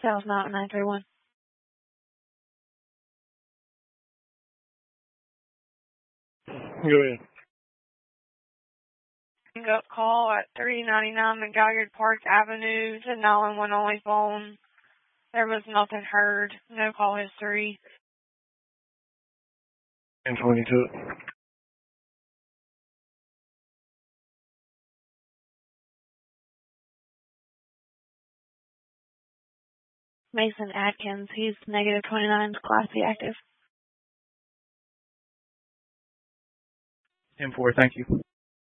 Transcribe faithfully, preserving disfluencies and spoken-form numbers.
South Mountain nine three one. Go ahead. Hang up call at three ninety-nine McGalliard Park Avenue to nine one one only phone. There was nothing heard. No call history. ten twenty-two. Mason Atkins, he's negative twenty-nine, Class B active. ten four, thank you.